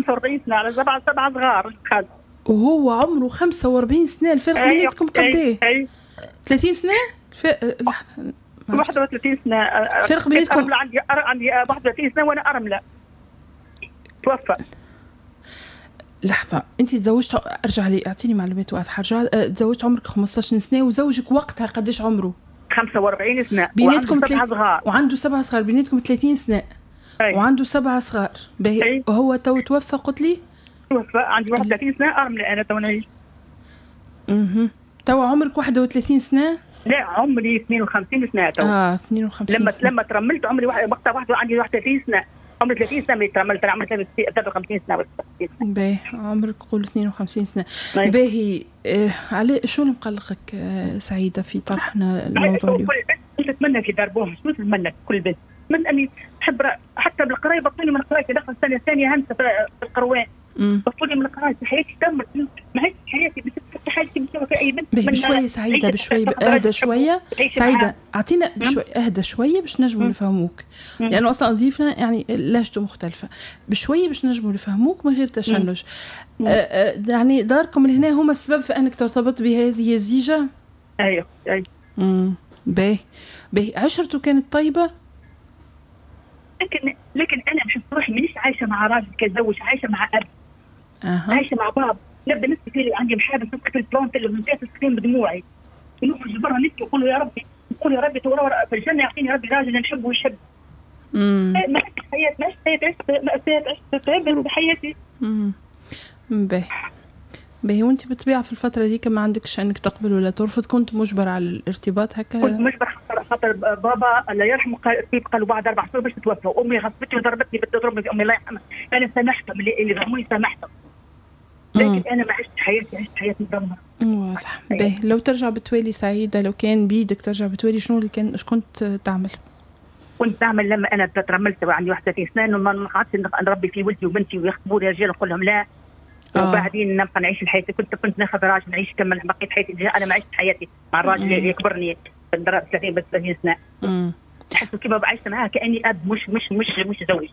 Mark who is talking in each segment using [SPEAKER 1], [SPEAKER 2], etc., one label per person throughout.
[SPEAKER 1] 45 سنه على سبعه صغار.
[SPEAKER 2] وهو عمره 45 سنه. الفرق بيناتكم قد ايه؟ 30 سنه
[SPEAKER 1] 31 سنه
[SPEAKER 2] فرق بيناتكم.
[SPEAKER 1] عندي 31 سنه وانا ارمله توفى.
[SPEAKER 2] لحظه، انت تزوجت، ارجع لي اعطيني معلومات واضحه. تزوجت عمرك 15 سنه، وزوجك وقتها قديش عمره؟
[SPEAKER 1] 45 سنه
[SPEAKER 2] بيناتكم
[SPEAKER 1] 7 صغار.
[SPEAKER 2] وعنده 7 صغار. بيناتكم 30 سنه وعنده 7 صغار. وهو توفى قلت لي؟
[SPEAKER 1] توفى عندي 31 سنه ارمله انا تو نعيش.
[SPEAKER 2] تو عمرك 31 سنه؟
[SPEAKER 1] لا عمري 52 سنه تو.
[SPEAKER 2] 52 سنه.
[SPEAKER 1] لما ترملت عمري وقتها عندي 31 سنه. عمري 30 سنه ما ترملت. انا عمري 53 سنه بس.
[SPEAKER 2] باهي عمرك قول 52 سنه. باهي على شو اللي مقلقك سعيده في طرحنا الموضوع اليوم؟
[SPEAKER 1] كنت اتمنى في دربوها. شو نتمنى كل بنت من اني احب حتى بالقرايه. بطلي من القرايه دخل السنه الثانيه هندسه في القروان. بطلي من القرايه. حياتي تمت. ما عشت حياتي بس حياتي مسوي في اي بنت.
[SPEAKER 2] بشوي سعيده بشوي اهدى شويه سعيده. اعطينا بشوي اهدى شويه باش نجموا نفهموك، لانه اصلا ضيفنا يعني لهجته مختلفه. بشويه باش نجموا نفهموك من غير تشنج. يعني داركم لهنا هما السبب في انك ترتبط بهذه الزيجه؟
[SPEAKER 1] ايوه.
[SPEAKER 2] باهي عشرته كانت طيبه،
[SPEAKER 1] لكن انا بشوف روحي مانيش عايشه مع راجل كزوج، عايشه مع اب. عايشه مع باب. نبدا نسكت عندي محابس، نسكت في البلانت اللي بنتي تسكين بدموعي. نخرج برا نبكي نقول يا ربي، نقول يا ربي في الجنه يعطيني ربي راجل نحبه ويحب. ما عشت حياه، ما عشت مأساة، عشت تعبت بحياتي.
[SPEAKER 2] باهي وانت بالطبيعه في الفتره دي ما عندكش انك تقبل ولا ترفض؟ كنت مجبر على الارتباط هكا؟
[SPEAKER 1] كنت مجبر خاطر بابا الله يرحمه قالوا بعد 4 شهور باش تتوفى. امي غصبتني وضربتني بتضربني. امي الله يرحمها. انا سامحتهم اللي ظلموني سامحتهم، لكن انا ما عشت حياتي، عشت حياه مدمره.
[SPEAKER 2] واضح. باهي لو ترجع بتوالي سعيده، لو كان بيدك ترجع بتوالي، شنو اللي كنت تعمل؟
[SPEAKER 1] كنت أعمل لما أنا ترملت وعندي 31 سنة إنه ما عادش نربي في ولدي وبنتي ويخطبوا لي رجال نقول لهم لا. وبعدين نبقى نعيش حياتي. كنت ناخذ راجل نعيش كمل بقيت حياتي. أنا ما عشت حياتي مع الراجل اللي يكبرني 30 سنة. أحس كيف عايشة معاه كأني أب مش زوج.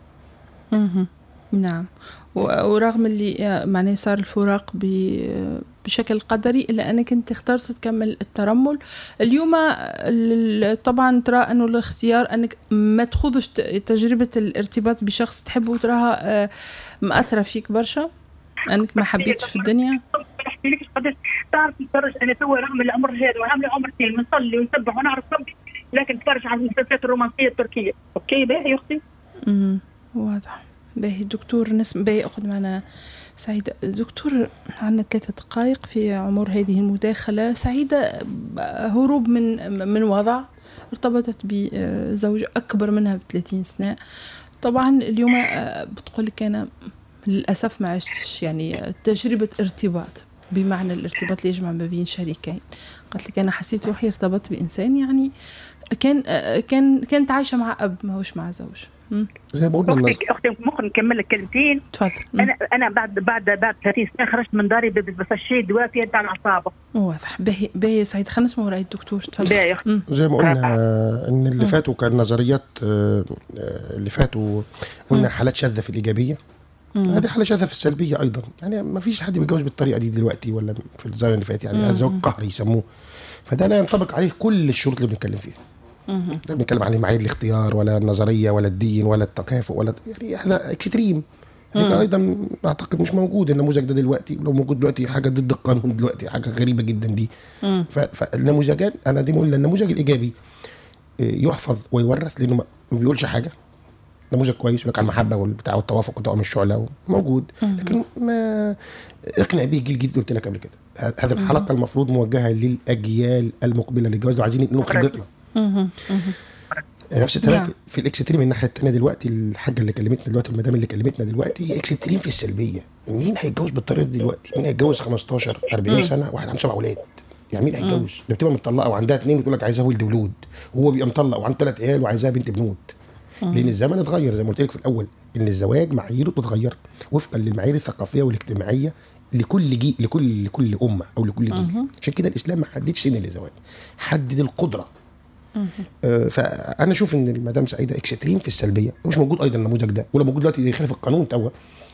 [SPEAKER 2] نعم. ورغم اللي معناه صار الفراق بشكل قدري، إلا أنك أنت اخترت تكمل الترمل اليوم. طبعا ترى أنه الاختيار أنك ما تخوضش تجربة الارتباط بشخص تحبه وتراها مأثرة فيك برشا، أنك ما حبيتش في الدنيا.
[SPEAKER 1] ما نحكيلكش قداش تعرف نتفرج أنا توا رغم العمر هذا وعاملة عمر 2 ونصلي ونسبح ونعرف ربي، لكن نتفرج على المسلسلات الرومانسية التركية. أوكي باهي يا أختي.
[SPEAKER 2] واضح. باهي دكتور نسمع. باهي أخذ معنا سعيدة. دكتور عندنا 3 دقائق في عمر هذه المداخلة. سعيدة هروب من وضع، ارتبطت بزوج أكبر منها ب30 سنة. طبعا اليوم بتقول لك أنا للأسف ما عشتش يعني تجربة ارتباط بمعنى الارتباط اللي يجمع ما بين شريكين. قلت لك أنا حسيت روحي ارتبطت بإنسان يعني كانت عايشة مع أب ما هوش مع زوج.
[SPEAKER 1] زي ما قلنا اختي ممكن نكمل لك كلمتين؟
[SPEAKER 2] تفضل.
[SPEAKER 1] انا بعد 30 سنه خرجت من داري بس الشيء دواء فيها تاع الاعصاب.
[SPEAKER 2] واضح. باهي سعيد خلينا نسمعوا راي الدكتور. تفضل.
[SPEAKER 1] باهي اختي.
[SPEAKER 3] زي ما قلنا ان اللي فاتوا كان نظريات، اللي فاتوا قلنا حالات شاذه في الايجابيه. هذه حاله شاذه في السلبيه ايضا. يعني ما فيش حد بيتجوز بالطريقه دي دلوقتي ولا في الزمن اللي فات. يعني الزواج قهري يسموه، فده لا ينطبق عليه كل الشروط اللي بنتكلم فيها. لا بنتكلم عليه معايير الاختيار ولا النظريه ولا الدين ولا التكافؤ ولا يعني هذا اكستريم. ايضا اعتقد مش موجود النموذج ده دلوقتي. لو موجود دلوقتي حاجه ضد القانون دلوقتي، حاجه غريبه جدا دي. فالنموذجان انا دي بقول النموذج الايجابي يحفظ ويورث لانه ما بيقولش حاجه. نموذج كويس يقول لك على المحبه والبتاع والتوافق وتوأم الشعله موجود، لكن ما اقنع به جيل جديد. قلت لك قبل كده هذه الحلقه المفروض موجهه للاجيال المقبله للجواز وعايزين ننقل خبرتنا. نفس الكلام في الاكستريم. الناحيه الثانيه دلوقتي الحاجه اللي كلمتنا دلوقتي المدام اللي كلمتنا دلوقتي اكستريم في السلبيه. مين هيتجوز بالطريقه دي دلوقتي؟ مين هيتجوز 15 40 سنه واحد عنده 7 اولاد؟ يعني مين هيتجوز؟ اللي بتبقى مطلقه وعندها 2 وتقول لك عايزاه ولد، وهو بيبقى مطلق وعنده 3 عيال وعايزاه بنت بنود. لان الزمن اتغير زي ما قلت لك في الاول، ان الزواج معاييره بتتغير وفقا للمعايير الثقافيه والاجتماعيه لكل جيل، لكل امه او لكل جيل. عشان كده الاسلام ما حددش سن للزواج، حدد القدره. فانا اشوف ان المدام سعيده اكستريم في السلبيه، مش موجود ايضا النموذج ده، ولا موجود دلوقتي يخالف القانون توا.